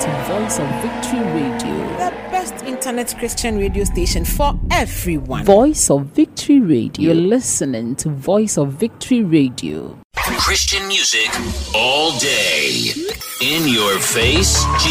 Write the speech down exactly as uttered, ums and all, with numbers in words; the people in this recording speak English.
to Voice of Victory Radio, the best internet Christian radio station for everyone. Voice of Victory Radio. You're listening to Voice of Victory Radio. Christian music all day. In your face.